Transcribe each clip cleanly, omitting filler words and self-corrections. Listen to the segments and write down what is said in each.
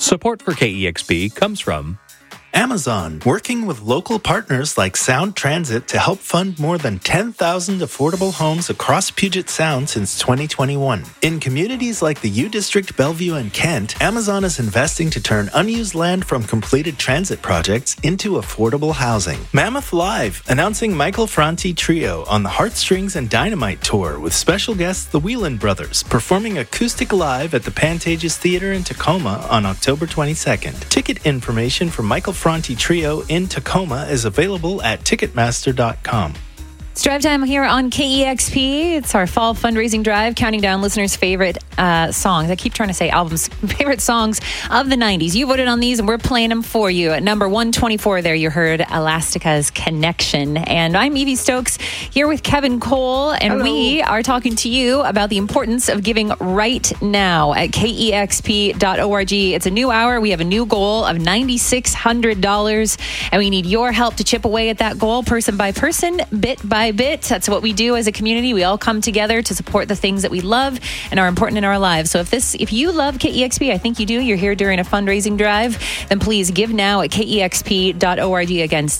Support for KEXP comes from Amazon, working with local partners like Sound Transit to help fund more than 10,000 affordable homes across Puget Sound since 2021. In communities like the U District, Bellevue, and Kent, Amazon is investing to turn unused land from completed transit projects into affordable housing. Mammoth Live, announcing Michael Franti Trio on the Heartstrings and Dynamite Tour with special guests the Whelan Brothers, performing acoustic live at the Pantages Theater in Tacoma on October 22nd. Ticket information for Michael Franti Trio in Tacoma is available at Ticketmaster.com. It's drive time here on KEXP. It's our fall fundraising drive, counting down listeners' favorite songs. I keep trying to say albums, favorite songs of the 90s. You voted on these, and we're playing them for you. At number 124 there, you heard Elastica's Connection. And I'm Evie Stokes here with Kevin Cole, and Hello. We are talking to you about the importance of giving right now at KEXP.org. It's a new hour. We have a new goal of $9,600, and we need your help to chip away at that goal, person by person, bit by bit. That's what we do as a community. We all come together to support the things that we love and are important in our lives. So if you love KEXP, I think you do, you're here during a fundraising drive, then please give now at KEXP.org against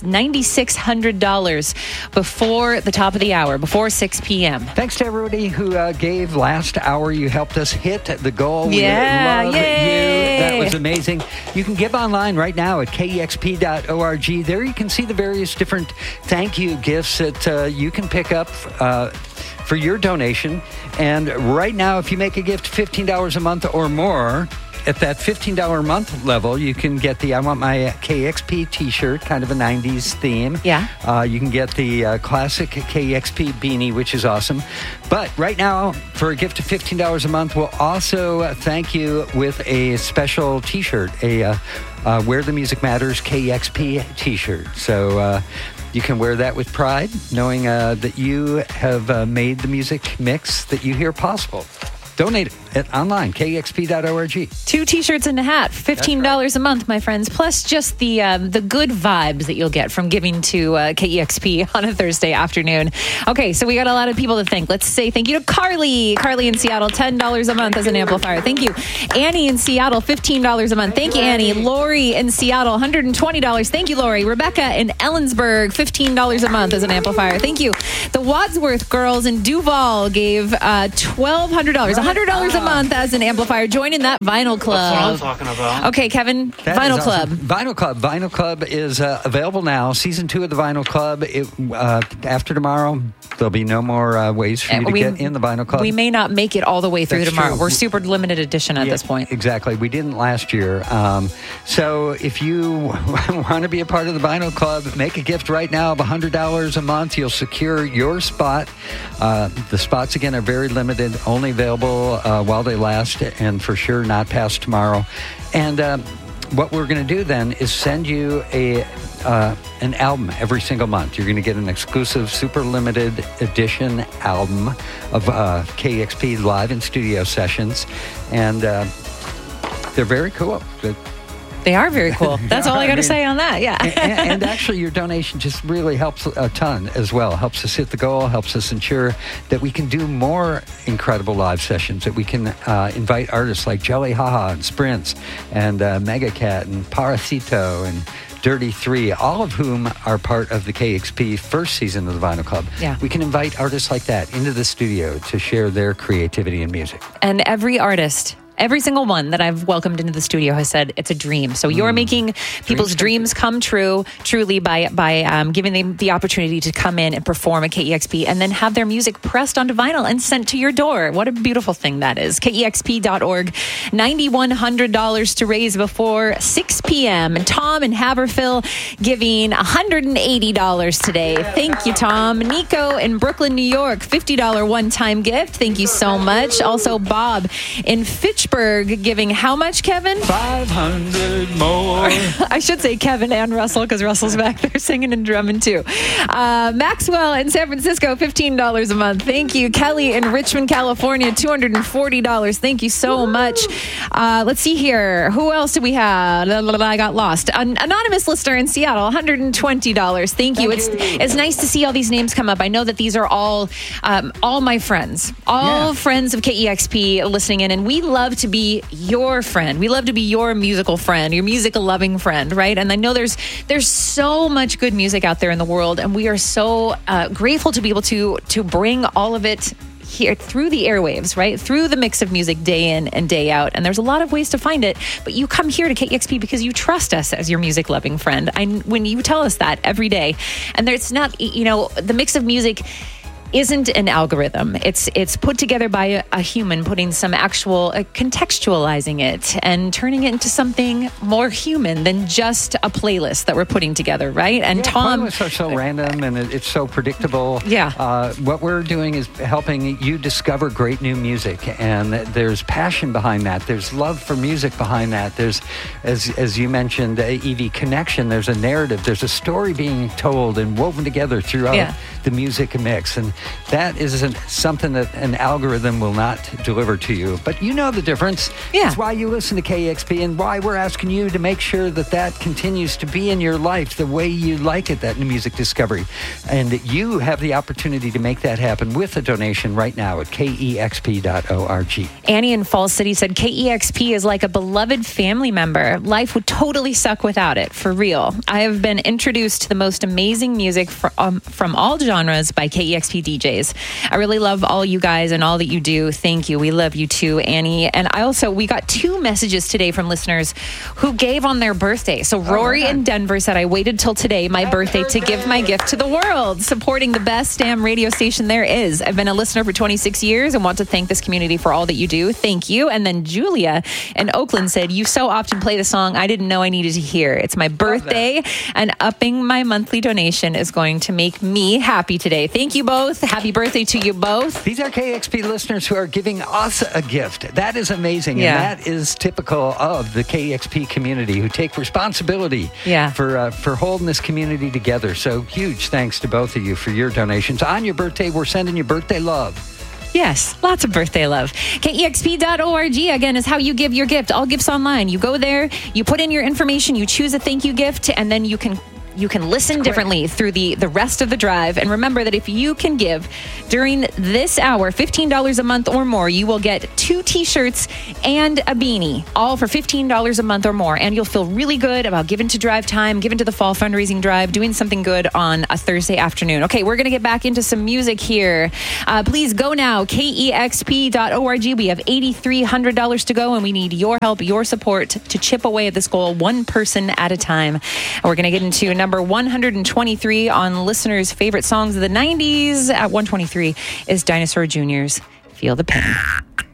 $9,600 before the top of the hour, before 6 p.m. Thanks to everybody who gave last hour. You helped us hit the goal. Yeah, we love yay. you. That was amazing. You can give online right now at KEXP.org. There you can see the various different thank you gifts that you can pick up for your donation. And right now, if you make a gift $15 a month or more, at that $15 a month level, you can get the I Want My KEXP t-shirt, kind of a 90s theme. Yeah. You can get the classic KEXP beanie, which is awesome. But right now, for a gift of $15 a month, we'll also thank you with a special t-shirt, a Where the Music Matters KEXP t-shirt. So you can wear that with pride, knowing that you have made the music mix that you hear possible. Donate it online, KEXP.org. 2 t-shirts and a hat, $15 a month, my friends, plus just the good vibes that you'll get from giving to KEXP on a Thursday afternoon. Okay, so we got a lot of people to thank. Let's say thank you to Carly. Carly in Seattle, $10 a month as an amplifier. Thank you. Annie in Seattle, $15 a month. Thank you, Annie. Lori in Seattle, $120. Thank you, Lori. Rebecca in Ellensburg, $15 a month as an amplifier. Thank you. The Wadsworth girls in Duval gave $1,200. $100 a month as an amplifier. Join in that Vinyl Club. That's what I'm talking about. Okay, Kevin, That Vinyl is Club. awesome. Vinyl Club is available now. Season 2 of the Vinyl Club. After tomorrow, there'll be no more ways for you to get in the Vinyl Club. We may not make it all the way through That's tomorrow. true. We're super limited edition at this point. Exactly. We didn't last year. So if you want to be a part of the Vinyl Club, make a gift right now of $100 a month. You'll secure your spot. The spots, again, are very limited, only available while they last, and for sure not past tomorrow. And what we're going to do then is send you an album every single month. You're going to get an exclusive, super limited edition album of KEXP live in studio sessions, and they're very cool. They are very cool. That's all I got to say on that. Yeah. and actually, your donation just really helps a ton as well. Helps us hit the goal, helps us ensure that we can do more incredible live sessions, that we can invite artists like Jelly Haha and Sprints and Megacat and Parasito and Dirty 3, all of whom are part of the KEXP first season of the Vinyl Club. Yeah. We can invite artists like that into the studio to share their creativity and music. And every artist, every single one that I've welcomed into the studio has said it's a dream. So you're making people's dreams come true, truly, by giving them the opportunity to come in and perform at KEXP and then have their music pressed onto vinyl and sent to your door. What a beautiful thing that is. KEXP.org, $9,100 to raise before 6 p.m. And Tom in Haverhill giving $180 today. Thank you, Tom. Nico in Brooklyn, New York, $50 one-time gift. Thank you so much. Also, Bob in Fitchburg giving how much, Kevin? 500 more. I should say Kevin and Russell, because Russell's back there singing and drumming too. Maxwell in San Francisco, $15 a month. Thank you. Kelly in Richmond, California, $240. Thank you so much. Let's see here. Who else do we have? I got lost. An anonymous listener in Seattle, $120. Thank you. It's nice to see all these names come up. I know that these are all my friends, friends of KEXP listening in, and we love love to be your friend. We love to be your musical friend, your music-loving friend, right? And I know there's so much good music out there in the world, and we are so grateful to be able to bring all of it here through the airwaves, right? Through the mix of music day in and day out. And there's a lot of ways to find it, but you come here to KEXP because you trust us as your music loving friend. When you tell us that every day, and there's not, the mix of music isn't an algorithm. It's put together by a human, putting some actual contextualizing it and turning it into something more human than just a playlist that we're putting together, right? And Tom, playlists are so random and it's so predictable. Yeah. What we're doing is helping you discover great new music, and there's passion behind that. There's love for music behind that. There's, as you mentioned, Evie, connection. There's a narrative. There's a story being told and woven together throughout the music mix, and that isn't something that an algorithm will not deliver to you. But you know the difference. Yeah. It's why you listen to KEXP and why we're asking you to make sure that continues to be in your life the way you like it, that new music discovery. And you have the opportunity to make that happen with a donation right now at KEXP.org. Annie in Falls City said, KEXP is like a beloved family member. Life would totally suck without it, for real. I have been introduced to the most amazing music from all genres by KEXP DJs. I really love all you guys and all that you do. Thank you. We love you too, Annie. And we got 2 messages today from listeners who gave on their birthday. So Rory in Denver said, I waited till today, my birthday, to give my gift to the world, supporting the best damn radio station there is. I've been a listener for 26 years and want to thank this community for all that you do. Thank you. And then Julia in Oakland said, you so often play the song I didn't know I needed to hear. It's my birthday, and upping my monthly donation is going to make me happy today. Thank you both. Happy birthday to you both. These are KEXP listeners who are giving us a gift. That is amazing. And that is typical of the KEXP community, who take responsibility for holding this community together. So huge thanks to both of you for your donations. On your birthday, we're sending you birthday love. Yes, lots of birthday love. KEXP.org, again, is how you give your gift. All gifts online. You go there, you put in your information, you choose a thank you gift, and then you can listen differently through the rest of the drive. And remember that if you can give during this hour $15 a month or more, you will get 2 t-shirts and a beanie, all for $15 a month or more. And you'll feel really good about giving to Drive Time, giving to the fall fundraising drive, doing something good on a Thursday afternoon. Okay, we're going to get back into some music here. Please go now, KEXP.org. We have $8,300 to go, and we need your help, your support to chip away at this goal, one person at a time. And we're going to get into number 123 on listeners' favorite songs of the 90s. At 123 is Dinosaur Jr.'s Feel the Pain.